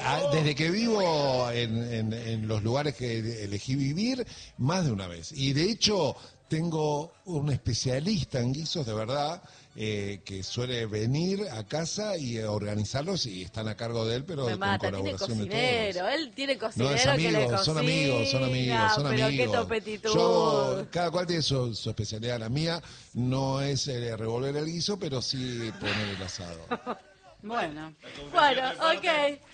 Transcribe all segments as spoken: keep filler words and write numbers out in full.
Desde que vivo en, en, en los lugares que elegí vivir, más de una vez. Y de hecho, tengo un especialista en guisos, de verdad, eh, que suele venir a casa y organizarlos y están a cargo de él, pero Me con mata, colaboración tiene de todos. Él tiene cocinero No, es que le amigo, cocina. son amigos, son amigos, son pero amigos. qué topetitud. Yo, cada cual tiene su, su especialidad. La mía no es eh, revolver el guiso, pero sí poner el asado. Bueno, bueno, ok.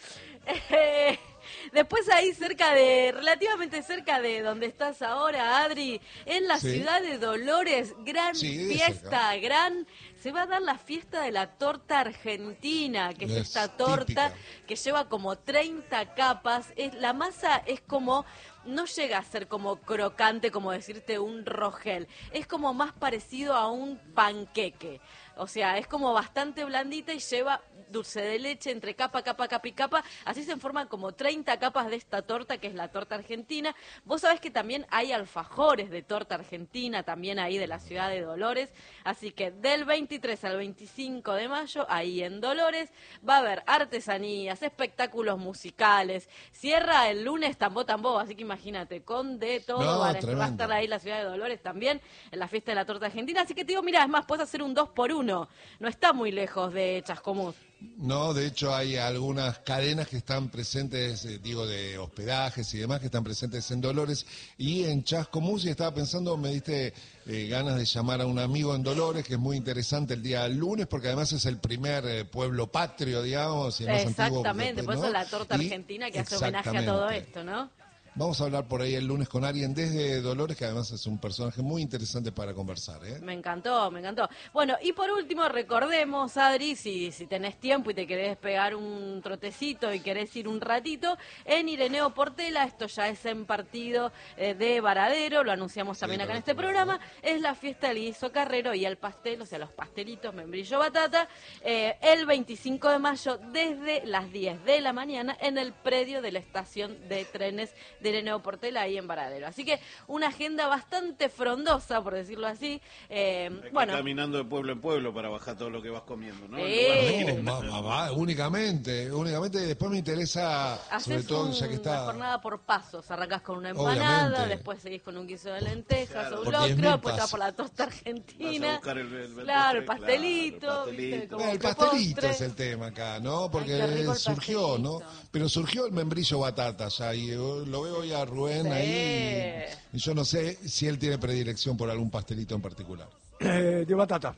Eh, después ahí cerca de, relativamente cerca de donde estás ahora, Adri, en la Sí. ciudad de Dolores, gran Sí, de fiesta, cerca. gran, se va a dar la fiesta de la torta argentina, que es, Es esta torta típica. que lleva como treinta capas, es, la masa es como, no llega a ser como crocante, como decirte un rogel, es como más parecido a un panqueque. O sea, es como bastante blandita y lleva dulce de leche entre capa, capa, capa y capa. Así se forman como treinta capas de esta torta, que es la torta argentina. Vos sabés que también hay alfajores de torta argentina, también ahí de la ciudad de Dolores. Así que del veintitrés al veinticinco de mayo, ahí en Dolores, va a haber artesanías, espectáculos musicales. Cierra el lunes Tambó Tambó, así que imagínate, con de todo. No, van a, va a tremendo. estar ahí la ciudad de Dolores también, en la fiesta de la torta argentina. Así que te digo, mira, es más, puedes hacer un dos por uno. No está muy lejos de Chascomús. No, de hecho hay algunas cadenas que están presentes, eh, digo, de hospedajes y demás, que están presentes en Dolores y en Chascomús. Y estaba pensando, me diste eh, ganas de llamar a un amigo en Dolores, que es muy interesante el día lunes, porque además es el primer eh, pueblo patrio, digamos, y el más antiguo. Exactamente, por ¿no? eso la torta Y- argentina que hace homenaje a todo esto, ¿no? Vamos a hablar por ahí el lunes con alguien desde Dolores, que además es un personaje muy interesante para conversar, ¿eh? Me encantó, me encantó. Bueno, y por último, recordemos, Adri, si, si tenés tiempo y te querés pegar un trotecito y querés ir un ratito, en Ireneo Portela, esto ya es en partido eh, de Varadero, lo anunciamos también Sí, acá en correcto, este programa, es la fiesta del guiso carrero y el pastel, o sea, los pastelitos, membrillo, batata, eh, el veinticinco de mayo desde las diez de la mañana en el predio de la estación de trenes de Ireneo Portela, ahí en Varadero. Así que una agenda bastante frondosa, por decirlo así. Eh, Hay que bueno, ir caminando de pueblo en pueblo para bajar todo lo que vas comiendo, ¿no? En Eh. lugar de- No, va- va- va, únicamente, únicamente. Después me interesa, sobre haces todo, un- ya que una está... jornada por pasos. Arrancás con una empanada, Obviamente. después seguís con un guiso de lentejas Claro. o un Por locro, diez mil después te vas pasos. por la tosta Vas argentina. a buscar el, el- el Claro, el postre, pastelito, claro, el ¿viste? pastelito. Como Bueno, el que pastelito postre. es el tema acá, ¿no? Porque Ay, qué rico el surgió, ¿no? pastelito. Pero surgió el membrillo batata ya, y eh, lo veo hoy a Rubén Sí. ahí, y yo no sé si él tiene predilección por algún pastelito en particular. Eh, de batata.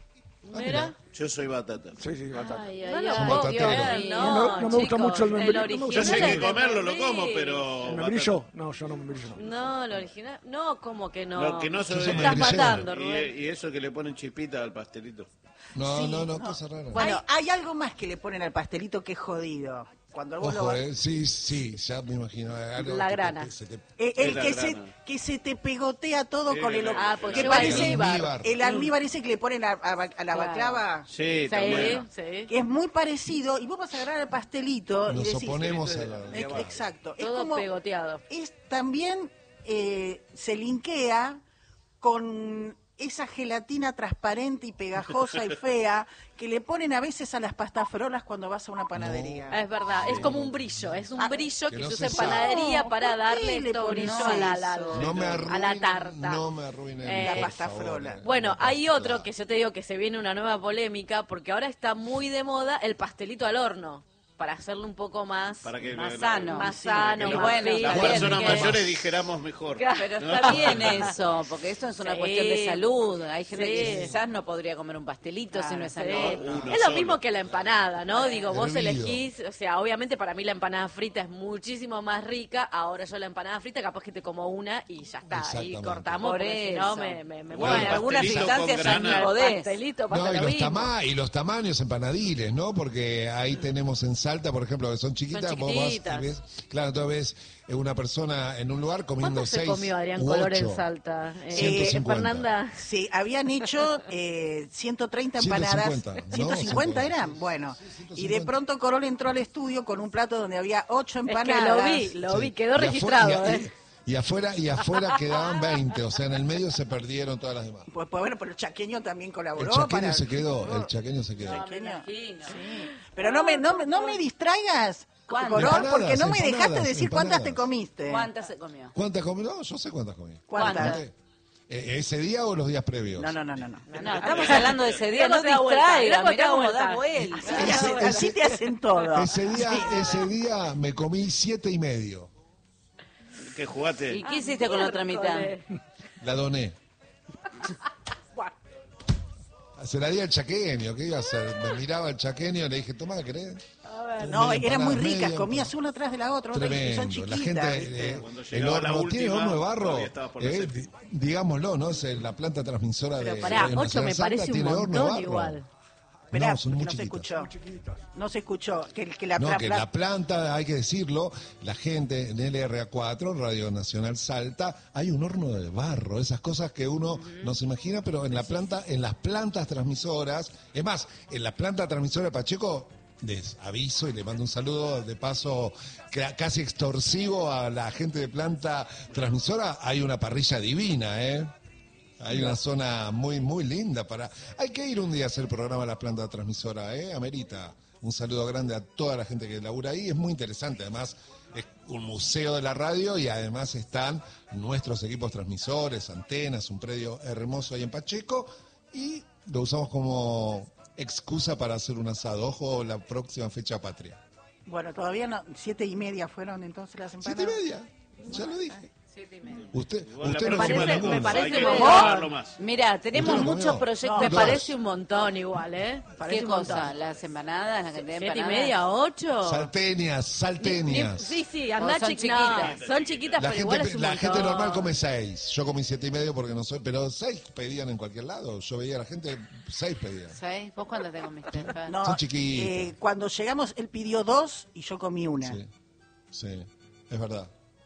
Mira. Yo soy batata. Sí, sí, batata. Ay, No, ay, no, ay, batatero. Dios, No me- no me gusta chicos, mucho el membrillo, no me original gusta Yo sé mucho. que es comerlo el lo como, membrillo. pero... ¿El membrillo? No, yo no membrillo no. No, el original. No, ¿cómo que no? No, que no se Yo ve. soy Estás membrillero. matando, Y, Rubén. y eso que le ponen chispita al pastelito. No, Sí, no, no, no. cosa rara. Bueno, hay, hay algo más que le ponen al pastelito que es jodido. Cuando vos lo Ojo, vas- eh, sí, sí, ya me imagino. algo La que te- grana. te- se te- Eh, Es el la que se, grana. que se te pegotea todo Sí, con el... la- Ah, porque que lleva parece almíbar. el almíbar ese que le ponen a, a- a la Claro. baklava, Sí, Sí, también. sí. que es muy parecido, y vos vas a agarrar el pastelito Nos y decís... oponemos esto a es la... de Eh, abajo. Exacto. Es Todo como... pegoteado. Es también eh, se linkea con esa gelatina transparente y pegajosa y fea que le ponen a veces a las pastas-frolas cuando vas a una panadería. Ah, es verdad, es como un brillo, es un Ah, brillo que que no se se usa en sabe. panadería No, para ¿por qué darle le esto ponen brillo a la, la- eso? No me a arruinen, la tarta. no me arruinen Eh, por La pasta favor, frola. eh. Bueno, La pasta, hay otro claro. que yo te digo que se viene una nueva polémica porque ahora está muy de moda el pastelito al horno para hacerlo un poco más, Para que Más la- sano. más Sí, sano, y más bueno, fit, Las Está bien, personas que- mayores dijéramos mejor. Pero ¿no? está bien eso, porque esto es una Sí. cuestión de salud. Hay gente Sí. que quizás no podría comer un pastelito si no es Sí. saludable. Uno Es lo solo. mismo que la empanada, ¿no? Digo, vos Hervido. elegís, o sea, obviamente para mí la empanada frita es muchísimo más rica. Ahora yo la empanada frita capaz que te como una y ya está, ahí Exactamente. cortamos, Por porque si no eso. me, me, me Bueno, Bueno, en algunas pastelito instancias con ya grana. ni podés. pastelito pasa No, y lo los, mismo. tama y los tamaños empanaderos, ¿no? Porque ahí tenemos en Salta, por ejemplo, que son chiquitas, Son vos vas y chiquititas. ves, claro, tú ves eh, una persona en un lugar comiendo ¿Cuánto se seis comió Adrián u Color en ocho. Salta? Eh, ciento cincuenta. Fernanda. Sí, habían hecho eh, ciento treinta empanadas. ciento cincuenta, ¿no? ciento cincuenta ciento eran, bueno. ciento Y de cincuenta. pronto Corol entró al estudio con un plato donde había ocho Es que empanadas. lo vi, lo Sí. vi, quedó Y afu- registrado, y, ¿eh? y afuera, y afuera quedaban veinte, o sea, en el medio se perdieron todas las demás. Pues, pues bueno, pero el chaqueño también El colaboró. chaqueño para- se quedó, el chaqueño se quedó. No, me imagino. Pero no me, no, me- no me distraigas ¿Cuántas? Por Empanadas, porque no me dejaste empanadas, decir cuántas te empanadas. comiste. ¿Cuántas se comió? ¿Cuántas comí? No, yo sé cuántas comí. ¿Cuántas? ¿Cuántas? Eh, ¿Ese día o los días previos? No, no, no, no. no. No, no, estamos hablando de ese día, Mirá no cómo te da vuelta, distraiga, mirá cómo te mirá da cómo vuelta. da vuelta. Así, así te hacen todo. Ese día, ese día me comí siete y medio. ¿Qué jugaste? ¿Y qué hiciste con la otra mitad? La doné. Se la di al chaqueño, ¿qué iba a hacer? Me miraba el chaqueño y le dije, toma, ¿querés? No, Media eran muy empanada, ricas, media comías una atrás de la otra, otra, y son Tremendo. La chiquitas. gente, ¿viste? eh, Cuando el llegaba la horno, tiene última, horno de barro, todavía estabas por la eh, séptima. di- digámoslo, ¿no? Es la planta transmisora Pero de pará, Radio ocho me Nacional Salta, parece un tiene horno de montón barro. igual. Esperá, No, son muy no se chiquitas. escuchó. No se escuchó. Que, que la, No, la- que la- la planta, hay que decirlo, la gente en L R A cuatro, Radio Nacional Salta, hay un horno de barro, esas cosas que uno no se imagina, pero en la planta, en las plantas transmisoras, es más, en la planta transmisora de Pacheco, les aviso y le mando un saludo de paso ca- casi extorsivo a la gente de planta transmisora, hay una parrilla divina, ¿eh? Hay una zona muy, muy linda para... Hay que ir un día a hacer programa a la planta transmisora, ¿eh? Amerita. Un saludo grande a toda la gente que labura ahí. Es muy interesante. Además, es un museo de la radio y además están nuestros equipos transmisores, antenas, un predio hermoso ahí en Pacheco. Y lo usamos como excusa para hacer un asado. Ojo, la próxima fecha patria. Bueno, todavía no. Siete y media fueron entonces las Siete y empanadas. media. Ya lo dije. Siete y media. Usted, Igual la usted no próxima comió parece- no ninguno. me parece hay que muy- probarlo más. Mira, tenemos ¿Usted lo muchos comió? proyectos. Me Dos. parece un montón igual, ¿eh? Parece ¿Qué un montón. cosa? ¿Las empanadas? ¿La cantidad de ¿Siete y empanadas? media, ocho? Salteñas, Ni- salteñas. Sí, sí, O andá son chiquitas. chiquitas. Son chiquitas, La pero igual es gente, un la montón. gente normal come seis. Yo comí siete y medio porque no soy, pero seis pedían en cualquier lado. Yo veía a la gente, seis pedían. ¿Sabes? ¿Vos cuántas te comiste? Fer? No, Son chiquitas. eh, cuando llegamos, él pidió dos y yo comí una. Sí, sí, es verdad.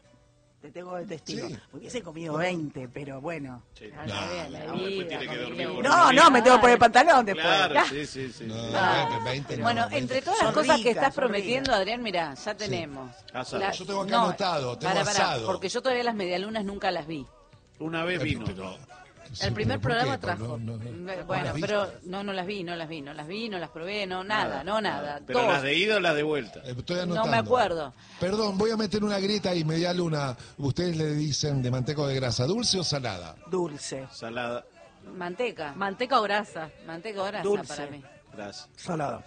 Te tengo de testigo. Sí. Hubiese comido veinte, pero bueno. Sí. Ah, No, está bien, la no, vida, después tiene que dormir familia. por No, no, me tengo que poner el pantalón después. Claro, sí, sí, sí. No, Ah. veinte no, Bueno, veinte. entre todas Son las cosas que ricas, estás son prometiendo, ricas. Adrián, mira, ya tenemos. Asado. Yo tengo acá anotado, tengo para, para, asado. porque yo todavía las medialunas nunca las vi. Una vez vino. Pero- sí, El primer pero ¿por programa qué? Pero trajo. no- no- no- ¿no Bueno, las pero viste? no, no las vi, no las vi, no las vi, no las probé, no, nada, no, nada. Pero Todo. las de ida o las de vuelta. Eh, Estoy No anotando. me acuerdo. Perdón, voy a meter una grieta y media luna. Ustedes le dicen de manteco de grasa, ¿dulce o salada? Dulce. Salada. Manteca. Manteca o grasa. Manteca o grasa Dulce. para mí. Gracias. Salada.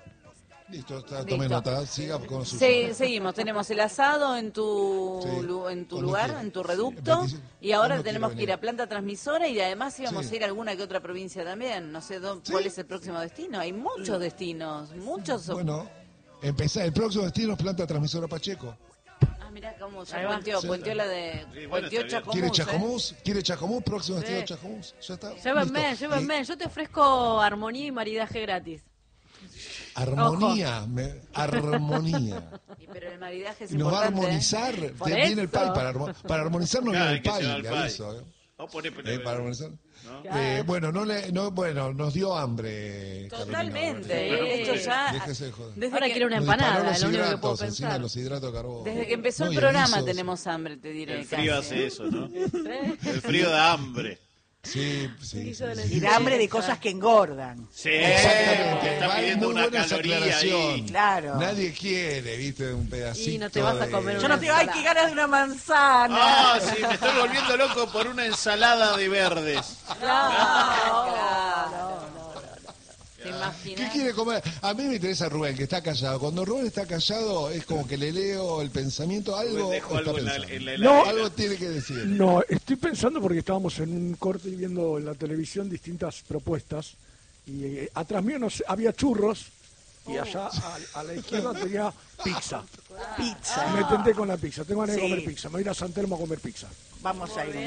Listo, está, Listo. tome nota, siga con su... Sí, seguimos, tenemos el asado en tu, Sí, lu- en tu cuando lugar, quiera. en tu Sí, reducto, veinticinco. y ahora ¿Cuándo tenemos quiere que ir a venir? planta transmisora y además íbamos Sí. a ir a alguna que otra provincia también. No sé dó- Sí. cuál es el próximo destino. Hay muchos destinos, muchos. Bueno, empezá, el próximo destino es planta transmisora Pacheco. Ah, mirá cómo Ahí ya va. puenteó, Sí. puenteó la de... Sí, bueno, puenteó está bien. Chacomús, ¿Quiere ¿eh? Chacomús? ¿Quiere Chacomús? Próximo destino Sí. Chacomús. Ya está. Llévenme, Listo. llévenme. Yo te ofrezco armonía y maridaje gratis. Y armonía, me- armonía. Y pero el maridaje es Y nos va a importante, ¿eh? armonizar, Por te viene el eso. pay, para, armo- para armonizar nos Claro, viene hay el que pay, llevar el le pay. aviso. ¿eh? Vamos a poner Eh, pelea. para armonizar. ¿No? Eh, bueno, no le, no, bueno, nos dio hambre. Totalmente, Carolina. de hecho ya... Déjese de joder. Desde ahora que- quiero una Nos disparó empanada, los es lo único que puedo hidratos, encima pensar. los hidratos de carbono. Desde que empezó No, el y programa guisos. tenemos hambre, te diré. El frío casi. hace eso, ¿no? El frío da hambre. Sí, sí. sí, sí. Y da hambre de cosas que engordan. Sí, Exactamente. está Hay pidiendo muy una buena esa caloría aclaración. ahí. Claro. Nadie quiere, viste, un pedacito. Y no te vas a de- comer Yo no te digo, ay, qué ganas de una manzana. Ah, sí, me estoy volviendo loco por una ensalada de verdes. Claro, claro. ¿Te ¿Qué imaginas? quiere comer? A mí me interesa Rubén, que está callado. Cuando Rubén está callado, es como que le leo el pensamiento, algo Dejo está algo en la, pensando. en la No. heladera. Algo tiene que decir. No, estoy pensando porque estábamos en un corte y viendo en la televisión distintas propuestas y eh, atrás mío no sé, había churros y allá a, a la izquierda tenía pizza. Pizza. Me tenté con la pizza, tengo ganas de Sí. comer pizza, me voy a ir a San Telmo a comer pizza. Vamos a ir.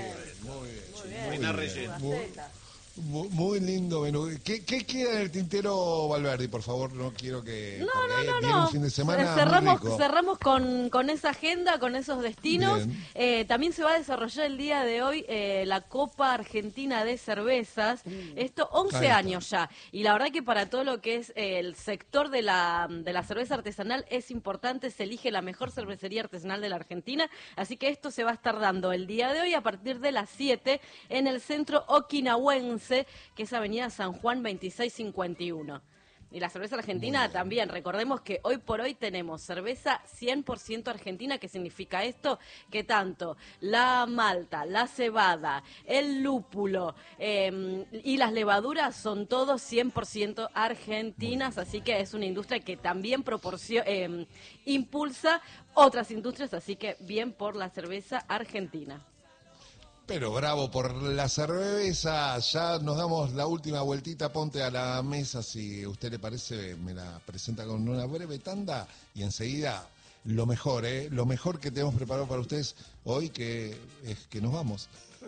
Buena rellena. Muy, muy, muy lindo menú. ¿Qué, ¿Qué queda en el tintero, Valverdi? Por favor, no quiero que... No, porque, no, eh, no, viene no. un fin de semana Eh, cerramos, muy rico. cerramos con, con esa agenda, con esos destinos. Bien. Eh, también se va a desarrollar el día de hoy eh, la Copa Argentina de Cervezas. Esto once Ahí está. años ya. Y la verdad que para todo lo que es eh, el sector de la, de la cerveza artesanal es importante. Se elige la mejor cervecería artesanal de la Argentina. Así que esto se va a estar dando el día de hoy a partir de las siete en el centro okinawense, que es Avenida San Juan veintiséis cincuenta y uno. Y la cerveza argentina también. Recordemos que hoy por hoy tenemos cerveza cien por ciento argentina. ¿Qué significa esto? Que tanto la malta, la cebada, el lúpulo eh, y las levaduras son todos cien por ciento argentinas. Así que es una industria que también proporciona, eh, impulsa otras industrias. Así que bien por la cerveza argentina. Pero bravo por la cerveza. Ya nos damos la última vueltita. Ponte a la mesa, si a usted le parece, me la presenta con una breve tanda y enseguida lo mejor, ¿eh? Lo mejor que tenemos preparado para ustedes hoy, que es que nos vamos.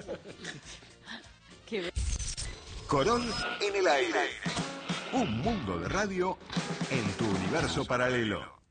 Qué... Corol en el aire. Un mundo de radio en tu universo paralelo.